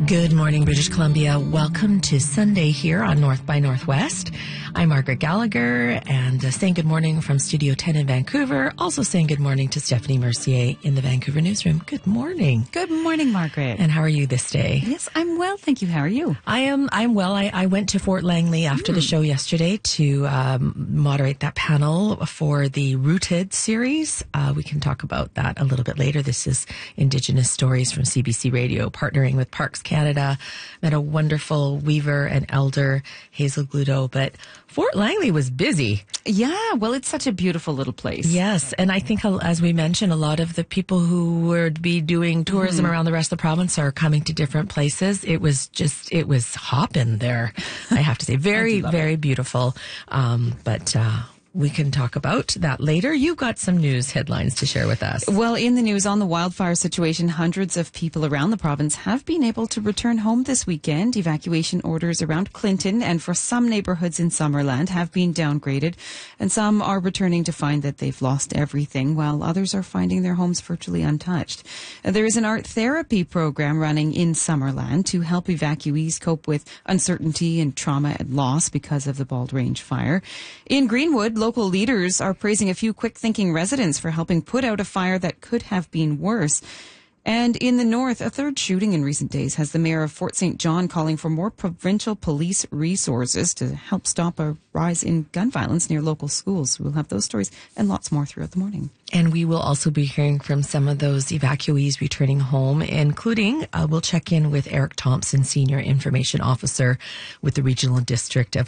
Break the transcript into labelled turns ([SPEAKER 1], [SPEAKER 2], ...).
[SPEAKER 1] Good morning, British Columbia. Welcome to Sunday here on North by Northwest. I'm Margaret Gallagher, and saying good morning from Studio 10 in Vancouver. Also saying good morning to Stephanie Mercier in the Vancouver newsroom. Good morning.
[SPEAKER 2] Good morning, Margaret.
[SPEAKER 1] And how are you this day?
[SPEAKER 2] Yes, I'm well, thank you. How are you?
[SPEAKER 1] I'm well. I went to Fort Langley after the show yesterday to moderate that panel for the Rooted series. We can talk about that a little bit later. This is Indigenous Stories from CBC Radio, partnering with Parks Canada. Met a wonderful weaver and elder, Hazel Gludo, but Fort Langley was busy.
[SPEAKER 2] Yeah, well, it's such a beautiful little place.
[SPEAKER 1] Yes, and I think, as we mentioned, a lot of the people who would be doing tourism around the rest of the province are coming to different places. It was hopping there, I have to say. Very, very beautiful. But we can talk about that later. You've got some news headlines to share with us.
[SPEAKER 2] Well, in the news on the wildfire situation, hundreds of people around the province have been able to return home this weekend. Evacuation orders around Clinton and for some neighborhoods in Summerland have been downgraded, and some are returning to find that they've lost everything, while others are finding their homes virtually untouched. There is an art therapy program running in Summerland to help evacuees cope with uncertainty and trauma and loss because of the Bald Range fire. In Greenwood, local leaders are praising a few quick-thinking residents for helping put out a fire that could have been worse. And in the north, a third shooting in recent days has the mayor of Fort St. John calling for more provincial police resources to help stop a rise in gun violence near local schools. We'll have those stories and lots more throughout the morning.
[SPEAKER 1] And we will also be hearing from some of those evacuees returning home, including we'll check in with Eric Thompson, Senior Information Officer with the Regional District of